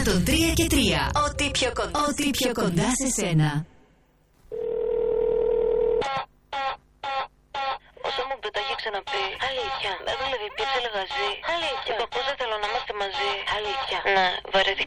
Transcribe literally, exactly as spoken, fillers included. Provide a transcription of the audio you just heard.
εκατόν τρία και τρία. Ό,τι πιο κοντά, Ό,τι πιο κοντά σε σένα. Όσο μου πει, το έχει ξαναπεί. Αλήθεια. Έδωλε πίτσα λεγαζί. Αλήθεια. Το πώς δεν θέλω να είμαστε μαζί. Αλήθεια. Ναι, βαρέθηκα.